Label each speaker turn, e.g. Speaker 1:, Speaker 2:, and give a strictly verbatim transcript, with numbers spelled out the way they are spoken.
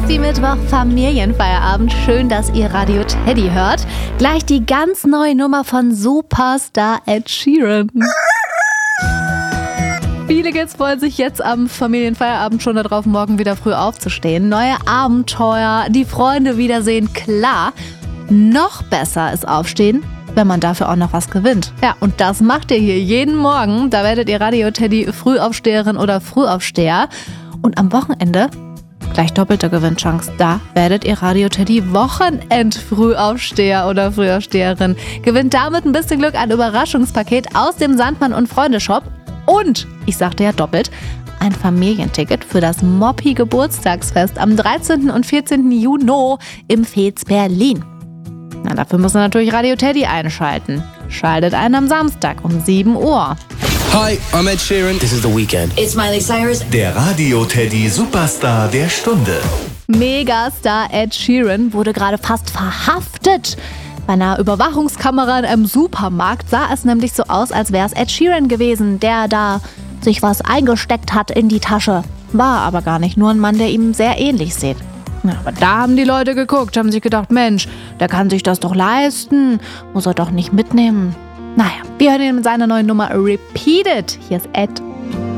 Speaker 1: die Mittwoch-Familienfeierabend. Schön, dass ihr Radio Teddy hört. Gleich die ganz neue Nummer von Superstar Ed Sheeran. Viele Kids freuen sich jetzt am Familienfeierabend schon darauf, morgen wieder früh aufzustehen. Neue Abenteuer, die Freunde wiedersehen, klar. Noch besser ist Aufstehen, wenn man dafür auch noch was gewinnt. Ja, und das macht ihr hier jeden Morgen. Da werdet ihr Radio Teddy Frühaufsteherin oder Frühaufsteher. Und am Wochenende gleich doppelte Gewinnchance. Da werdet ihr Radio Teddy Wochenend-Frühaufsteher oder Frühaufsteherin. Gewinnt damit ein bisschen Glück, ein Überraschungspaket aus dem Sandmann und Freunde Shop. Und, ich sagte ja doppelt, ein Familienticket für das Moppi Geburtstagsfest am dreizehnten und vierzehnten Juni im Fez Berlin. Na, dafür muss man natürlich Radio Teddy einschalten. Schaltet ein am Samstag um sieben Uhr.
Speaker 2: Hi, I'm Ed Sheeran.
Speaker 3: This is The Weeknd.
Speaker 4: It's Miley Cyrus.
Speaker 5: Der Radio Teddy Superstar der Stunde.
Speaker 1: Megastar Ed Sheeran wurde gerade fast verhaftet. Bei einer Überwachungskamera in einem Supermarkt sah es nämlich so aus, als wäre es Ed Sheeran gewesen, der da sich was eingesteckt hat in die Tasche. War aber gar nicht, nur ein Mann, der ihm sehr ähnlich sieht. Ja, aber da haben die Leute geguckt, haben sich gedacht, Mensch, der kann sich das doch leisten, muss er doch nicht mitnehmen. Naja, wir hören ihn mit seiner neuen Nummer Repeat It. Hier ist Ed.